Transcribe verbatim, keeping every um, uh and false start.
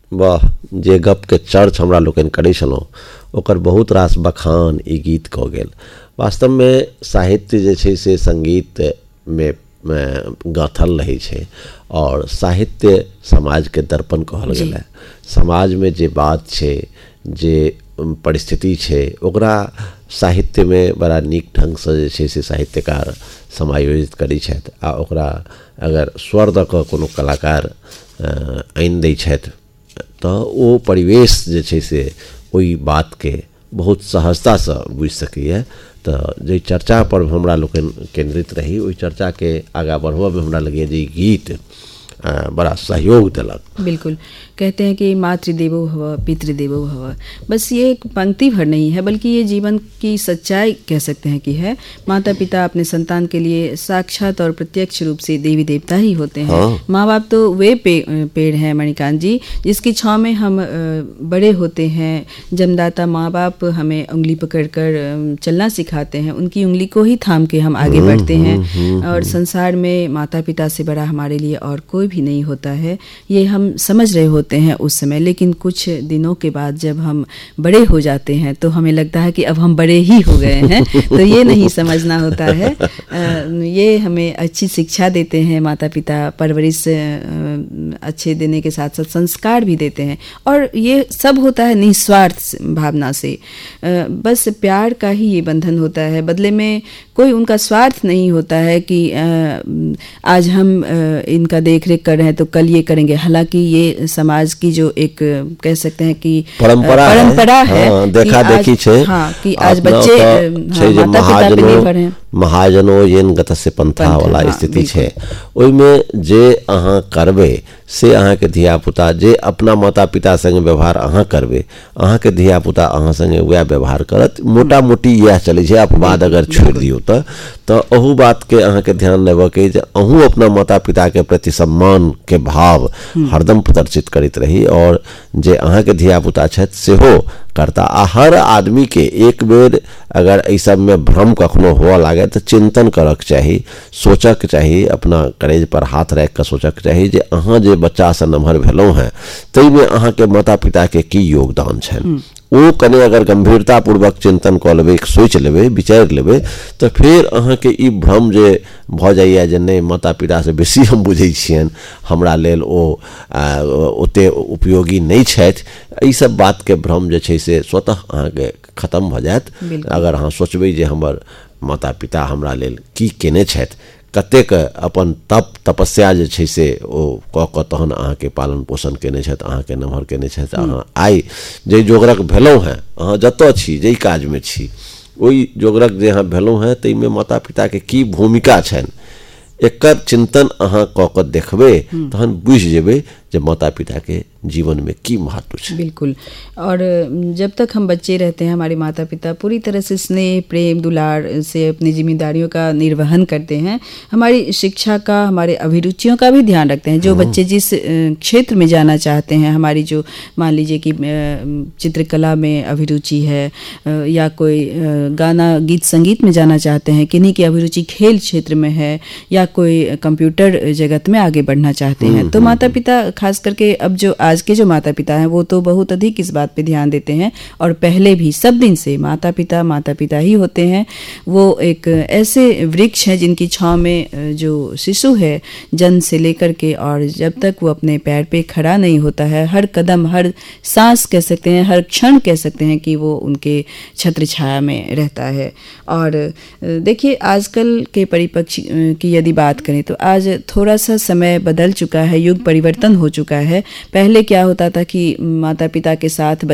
वाह, जे गप के चर्च हमरा लोकनि करै छलहुँ ओकर बहुत रास बखान ई गीत कऽ गेल। वास्तव में साहित्य जे छै से संगीत में गाँथल रहै छै और साहित्य समाज के दर्पण कहल गेल है। समाज में जे बात छै, जे परिस्थिति छै, ओकरा साहित्य में बड़ा नीक ढंग से जे छै से साहित्यकार समायोजित करै छथि आ ओकरा अगर स्वर दऽ कऽ कोनो कलाकार आनि दै छथि तऽ ओ परिवेश जे छै से ओहि बात के बहुत सहजता से बुझि सकैए। तऽ जे चर्चा पर हमरा लोकनि केंद्रित रही, ओहि चर्चा के आगाँ बढ़बऽ में हमरा लगैए जे गीत बड़ा सहयोग दिलक। बिल्कुल, कहते हैं कि मातृदेवो भव पितृदेवो भव, बस ये एक पंक्ति भर नहीं है बल्कि ये जीवन की सच्चाई कह सकते हैं कि है। माता पिता अपने संतान के लिए साक्षात और प्रत्यक्ष रूप से देवी देवता ही होते हैं। हाँ। माँ बाप तो वे पे, पेड़ हैं मणिकांत जी, जिसकी छाँव में हम बड़े होते हैं। जन्मदाता माँ बाप हमें उंगली पकड़ कर चलना सिखाते हैं, उनकी उंगली को ही थाम के हम आगे बढ़ते हैं और संसार में माता पिता से बड़ा हमारे लिए और कोई भी नहीं होता है, ये हम समझ रहे होते हैं उस समय। लेकिन कुछ दिनों के बाद जब हम बड़े हो जाते हैं तो हमें लगता है कि अब हम बड़े ही हो गए हैं। तो ये नहीं समझना होता है। ये हमें अच्छी शिक्षा देते हैं माता पिता, परवरिश अच्छे देने के साथ साथ संस्कार भी देते हैं और ये सब होता है निस्वार्थ भावना से। बस प्यार का ही ये बंधन होता है, बदले में कोई उनका स्वार्थ नहीं होता है कि आज हम इनका देख रेख कर रहे हैं तो कल ये करेंगे। हालांकि ये समाज की जो एक कह सकते हैं कि परंपरा परंपरा है, है, हाँ, देखा देखी छे। हाँ, कि आज बच्चे हाँ, माता पिता पे निर्भर हैं। महाजनो येन गतस्य पंथा वाला स्थिति छे, ओइमे जे अहाँ करबे से अहाँ के धिया पुता, जे अपना माता पिता संगे व्यवहार अहाँ करबे अहाँ के धिया पुता अहाँ संगे वह व्यवहार करत। मोटा मोटी यह चले छे। अपवाद अगर छोड़ दियो तो तो अहू बात के अहाँ के ध्यान लेबे के जे अहू अपना माता पिता के प्रति सम्मान के भाव हरदम प्रदर्शित करते रही और जे अहाँ के धिया पुता छथि सेहो करता। आ हर आदमी के एक बेर अगर एहि सब में भ्रम कखनो हुआ लागे तो चिंतन करक चाही, सोचक चाही, अपना करेज पर हाथ रख के सोचक चाही जे अहाँ जे बच्चा से नमहर भेलौं हैं तई में अहाँ के माता पिता के की योगदान छनि। ओ कने अगर गंभीरता पूर्वक चिंतन क लेबे, सोच लेबे, विचार लेबे तो फिर अहाँ के ई भ्रम जे भ जाइए जे नहीं माता पिता से बेसी हम बुझै छियन, हमरा लेल ओ ओते उपयोगी नहीं छथि, ई सब बात के भ्रम जे छै से स्वतः अहाँ के खत्म भ जायत अगर अहाँ सोचबै जे हमर माता पिता हमरा लेल की केने छथि, कतेक अपन तप तपस्या जे छै से ओ कऽ कऽ तहन अहाँ के पालन पोषण केने छथि, अहाँ के नमहर केने छथि। अहाँ आइ जे जोगरक भेलौं हैं, अहाँ जतऽ छी, जेहि काज में छी, ओहि जोगरक जे अहाँ भेलौं हैं तै में माता पिता के की भूमिका छनि, एकर चिंतन अहाँ कऽ कऽ देखबै तहन बुझि जेबै जे माता पिता के जीवन में की महत्व है। बिल्कुल, और जब तक हम बच्चे रहते हैं हमारे माता पिता पूरी तरह से स्नेह प्रेम दुलार से अपनी जिम्मेदारियों का निर्वहन करते हैं, हमारी शिक्षा का, हमारे अभिरुचियों का भी ध्यान रखते हैं। जो बच्चे जिस क्षेत्र में जाना चाहते हैं, हमारी जो मान लीजिए कि चित्रकला में अभिरुचि है या कोई गाना गीत संगीत में जाना चाहते हैं, किन्हीं की अभिरुचि खेल क्षेत्र में है या कोई कंप्यूटर जगत में आगे बढ़ना चाहते हैं, तो माता पिता खास करके अब जो आज के जो माता पिता हैं वो तो बहुत अधिक इस बात पे ध्यान देते हैं और पहले भी सब दिन से माता पिता माता पिता ही होते हैं। वो एक ऐसे वृक्ष हैं जिनकी छांव में जो शिशु है जन्म से लेकर के और जब तक वो अपने पैर पे खड़ा नहीं होता है, हर कदम हर सांस कह सकते हैं, हर क्षण कह सकते हैं कि वो उनके छत्र छाया में रहता है। और देखिए आजकल के परिपक्ष की यदि बात करें तो आज थोड़ा सा समय बदल चुका है, युग परिवर्तन हो चुका है। पहले क्या होता था कि माता पिता के साथ